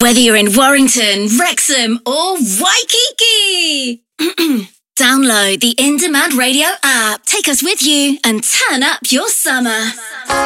Whether you're in Warrington, Wrexham or Waikiki. Download the In Demand Radio app. Take us with you and turn up your summer.